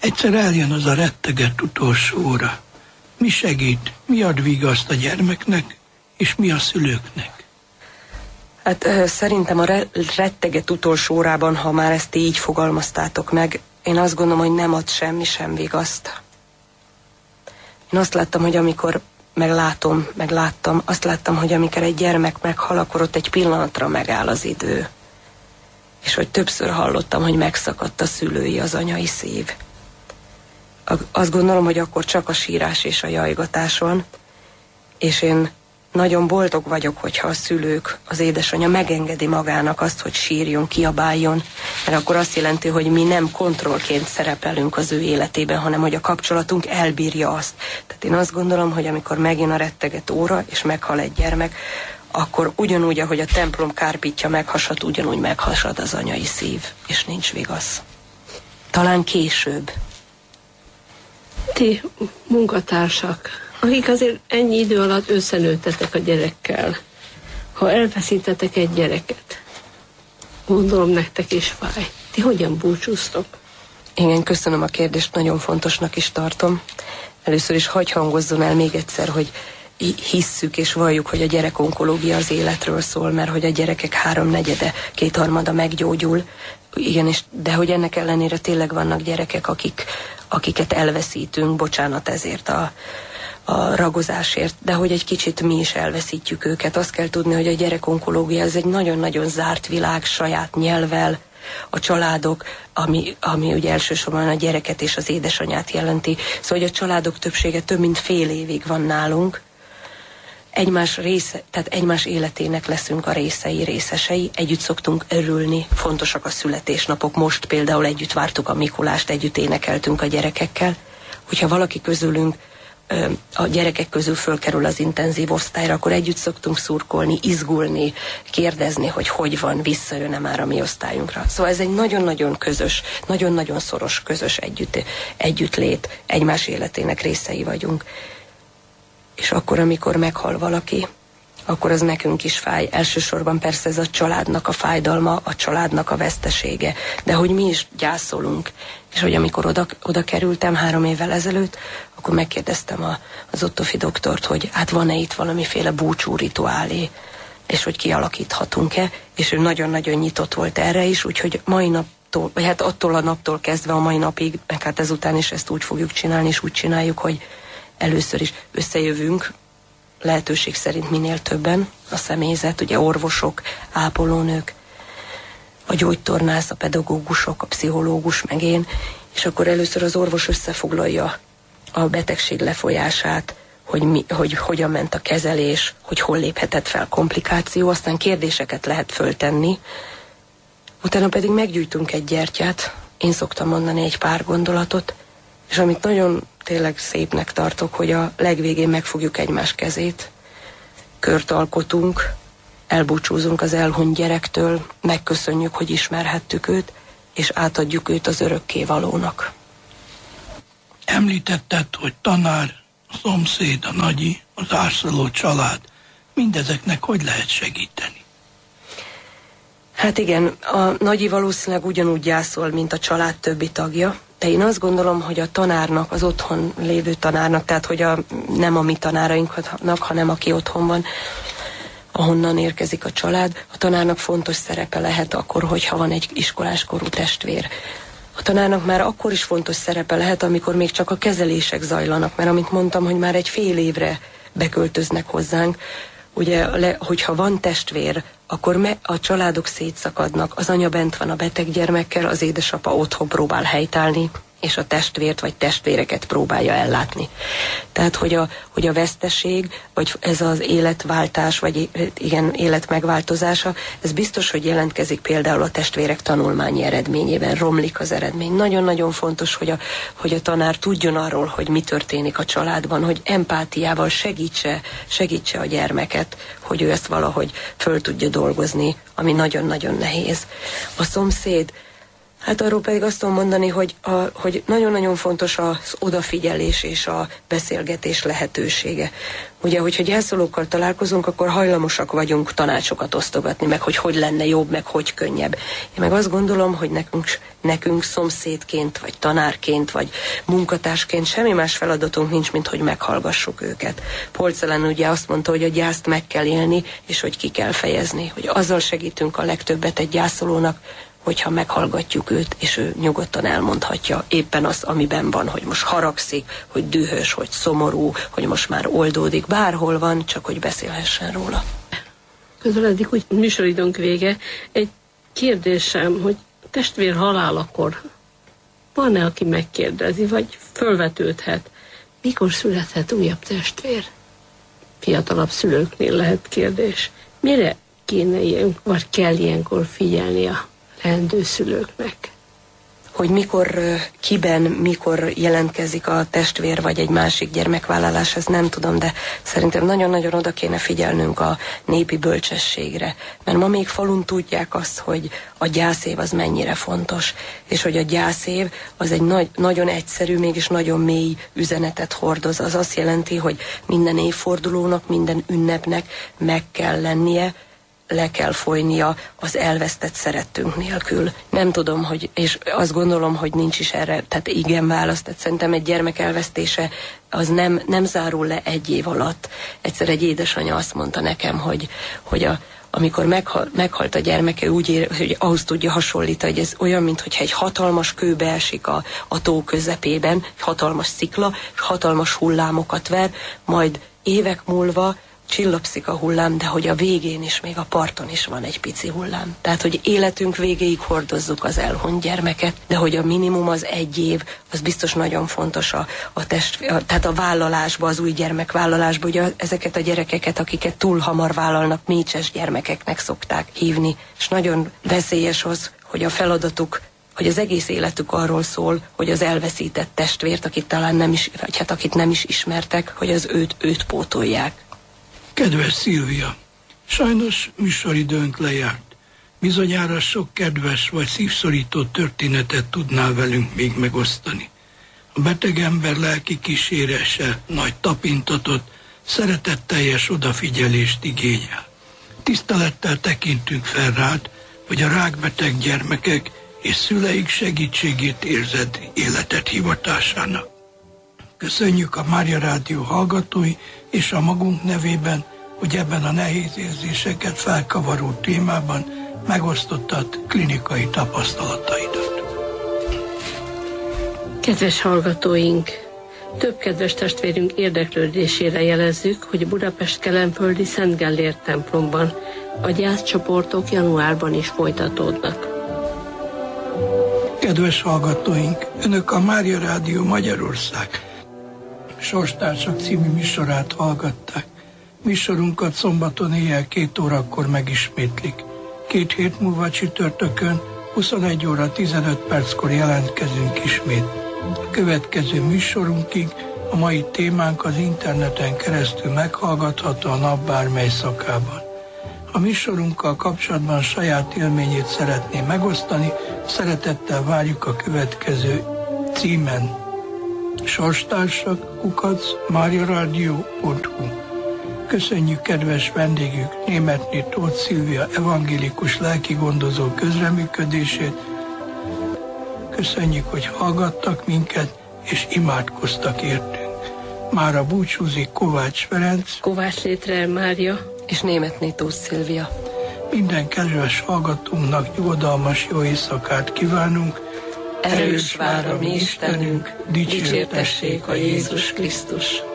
Egyszer eljön az a rettegett utolsó óra. Mi segít, mi ad vigaszt a gyermeknek, és mi a szülőknek? Hát szerintem a retteget utolsó órában, ha már ezt így fogalmaztátok meg, én azt gondolom, hogy nem ad semmi sem vigaszt. Én azt láttam, hogy amikor megláttam, azt láttam, hogy amikor egy gyermek meghal, akkor ott egy pillanatra megáll az idő. És hogy többször hallottam, hogy megszakadt a szülői, az anyai szív. Azt gondolom, hogy akkor csak a sírás és a jajgatás van, és én nagyon boldog vagyok, hogyha a szülők, az édesanyja megengedi magának azt, hogy sírjon, kiabáljon, mert akkor azt jelenti, hogy mi nem kontrollként szerepelünk az ő életében, hanem hogy a kapcsolatunk elbírja azt. Tehát én azt gondolom, hogy amikor megjön a retteget óra, és meghal egy gyermek, akkor ugyanúgy, ahogy a templom kárpitja meghasad, ugyanúgy meghasad az anyai szív, és nincs vigasz. Talán később. Ti munkatársak, akik azért ennyi idő alatt összenőttetek a gyerekkel, ha elveszítetek egy gyereket, gondolom nektek is fáj. Ti hogyan búcsúztok? Igen, köszönöm a kérdést, nagyon fontosnak is tartom. Először is hagy hangozzon el még egyszer, hogy hisszük és valljuk, hogy a gyerekonkológia az életről szól, mert hogy a gyerekek 3/4, 2/3 meggyógyul. Igen, de hogy ennek ellenére tényleg vannak gyerekek, akiket elveszítünk, bocsánat ezért a ragozásért, de hogy egy kicsit mi is elveszítjük őket. Azt kell tudni, hogy a gyerekonkológia ez egy nagyon-nagyon zárt világ, saját nyelvvel, a családok, ami ugye elsősorban a gyereket és az édesanyát jelenti. Szóval, hogy a családok többsége több mint fél évig van nálunk, egymás életének leszünk a részesei, együtt szoktunk örülni, fontosak a születésnapok, most például együtt vártuk a Mikulást, együtt énekeltünk a gyerekekkel. Hogyha valaki közülünk a gyerekek közül fölkerül az intenzív osztályra, akkor együtt szoktunk szurkolni, izgulni, kérdezni, hogy van, visszajön-e már a mi osztályunkra. Szóval ez egy nagyon-nagyon közös, nagyon-nagyon szoros közös együttlét, egymás életének részei vagyunk. És akkor, amikor meghal valaki, akkor az nekünk is fáj. Elsősorban persze ez a családnak a fájdalma, a családnak a vesztesége. De hogy mi is gyászolunk. És hogy amikor oda kerültem 3 évvel ezelőtt, akkor megkérdeztem az Ottofi doktort, hogy hát van-e itt valamiféle búcsú rituálé, és hogy kialakíthatunk-e. És ő nagyon-nagyon nyitott volt erre is, úgyhogy mai naptól, vagy hát attól a naptól kezdve a mai napig, meg hát ezután is ezt úgy fogjuk csinálni, és úgy csináljuk, hogy először is összejövünk, lehetőség szerint minél többen, a személyzet, ugye orvosok, ápolónők, a gyógytornász, a pedagógusok, a pszichológus, meg én, és akkor először az orvos összefoglalja a betegség lefolyását, hogy hogyan ment a kezelés, hogy hol léphetett fel komplikáció, aztán kérdéseket lehet föltenni, utána pedig meggyújtunk egy gyertyát, én szoktam mondani egy pár gondolatot, és amit nagyon tényleg szépnek tartok, hogy a legvégén megfogjuk egymás kezét, kört alkotunk, elbúcsúzunk az elhunyt gyerektől, megköszönjük, hogy ismerhettük őt, és átadjuk őt az örökkévalónak. Említetted, hogy tanár, a szomszéd, a nagyi, az árszaló család, mindezeknek hogy lehet segíteni? Hát igen, a nagyi valószínűleg ugyanúgy gyászol, mint a család többi tagja, de én azt gondolom, hogy a tanárnak, az otthon lévő tanárnak, tehát hogy nem a mi tanárainknak, hanem aki otthon van, ahonnan érkezik a család, a tanárnak fontos szerepe lehet akkor, hogyha van egy iskoláskorú testvér. A tanárnak már akkor is fontos szerepe lehet, amikor még csak a kezelések zajlanak, mert amit mondtam, hogy már egy fél évre beköltöznek hozzánk, ugye, hogyha van testvér, akkor a családok szétszakadnak, az anya bent van a beteg gyermekkel, az édesapa otthon próbál helytállni, és a testvért vagy testvéreket próbálja ellátni. Tehát, hogy a veszteség, vagy ez az életváltás, vagy igen, élet megváltozása, ez biztos, hogy jelentkezik például a testvérek tanulmányi eredményében, romlik az eredmény. Nagyon-nagyon fontos, hogy a tanár tudjon arról, hogy mi történik a családban, hogy empátiával segítse a gyermeket, hogy ő ezt valahogy föl tudja dolgozni, ami nagyon-nagyon nehéz. A szomszéd, Hát arról pedig azt tudom mondani, hogy nagyon-nagyon fontos az odafigyelés és a beszélgetés lehetősége. Ugye, hogyha gyászolókkal találkozunk, akkor hajlamosak vagyunk tanácsokat osztogatni, meg hogy lenne jobb, meg hogy könnyebb. Én meg azt gondolom, hogy nekünk szomszédként, vagy tanárként, vagy munkatársként semmi más feladatunk nincs, mint hogy meghallgassuk őket. Porcelen ugye azt mondta, hogy a gyászt meg kell élni, és hogy ki kell fejezni. Hogy azzal segítünk a legtöbbet egy gyászolónak, hogyha meghallgatjuk őt, és ő nyugodtan elmondhatja éppen azt, amiben van, hogy most haragszik, hogy dühös, hogy szomorú, hogy most már oldódik, bárhol van, csak hogy beszélhessen róla. Közeledik úgy műsoridőnk vége. Egy kérdésem, hogy testvér halálakor van-e, aki megkérdezi, vagy fölvetődhet, mikor születhet újabb testvér? Fiatalabb szülőknél lehet kérdés. Mire kéne vagy kell ilyenkor figyelni a leendő szülőknek? Hogy mikor jelentkezik a testvér vagy egy másik gyermekvállalás, ezt nem tudom, de szerintem nagyon-nagyon oda kéne figyelnünk a népi bölcsességre. Mert ma még falun tudják azt, hogy a gyászév az mennyire fontos, és hogy a gyászév az egy nagyon egyszerű, mégis nagyon mély üzenetet hordoz. Az azt jelenti, hogy minden évfordulónak, minden ünnepnek meg kell lennie, le kell folynia az elvesztett szerettünk nélkül. Nem tudom, és azt gondolom, hogy nincs is erre, tehát igen választ, tehát szerintem egy gyermek elvesztése az nem zárul le egy év alatt. Egyszer egy édesanyja azt mondta nekem, hogy amikor meghalt a gyermeke, hogy ahhoz tudja hasonlítani, hogy ez olyan, mintha egy hatalmas kő beesik a tó közepében, egy hatalmas szikla, és hatalmas hullámokat ver, majd évek múlva csillapszik a hullám, de hogy a végén is, még a parton is van egy pici hullám. Tehát, hogy életünk végéig hordozzuk az elhunyt gyermeket, de hogy a minimum az egy év, az biztos nagyon fontos tehát a vállalásba, az új gyermekvállalásba, ugye ezeket a gyerekeket, akiket túl hamar vállalnak, mécses gyermekeknek szokták hívni, és nagyon veszélyes az, hogy a feladatuk, hogy az egész életük arról szól, hogy az elveszített testvért, akit talán nem is, vagy hát akit nem is ismertek, hogy az őt pótolják. Kedves Szilvia, sajnos műsoridőnk lejárt. Bizonyára sok kedves vagy szívszorító történetet tudnál velünk még megosztani. A beteg ember lelki kísérése nagy tapintatot, szeretetteljes odafigyelést igényel. Tisztelettel tekintünk fel rád, hogy a rákbeteg gyermekek és szüleik segítségét érzed életed hivatásának. Köszönjük a Mária Rádió hallgatói és a magunk nevében, hogy ebben a nehéz érzéseket felkavaró témában megosztottad klinikai tapasztalataidat. Kedves hallgatóink! Több kedves testvérünk érdeklődésére jelezzük, hogy Budapest kelenföldi Szent Gellért templomban a gyászcsoportok januárban is folytatódnak. Kedves hallgatóink! Önök a Mária Rádió Magyarország Sorstársak című műsorát hallgatták. Műsorunkat szombaton éjjel 2 órakor megismétlik. 2 hét múlva csütörtökön 21 óra 15 perckor jelentkezünk ismét. A következő műsorunkig a mai témánk az interneten keresztül meghallgatható a nap bármely szakában. A műsorunkkal kapcsolatban saját élményét szeretné megosztani, szeretettel várjuk a következő címen: sorstársak@mariaradio.hu. Köszönjük kedves vendégük Németné Tóth Szilvia evangélikus lelkigondozó közreműködését. Köszönjük, hogy hallgattak minket és imádkoztak értünk. Mára búcsúzik Kovács Ferenc, Kovács Létre Mária és Németné Tóth Szilvia. Minden kedves hallgatónknak nyugodalmas jó éjszakát kívánunk. Erős vár a mi Istenünk, dicsértessék a Jézus Krisztus.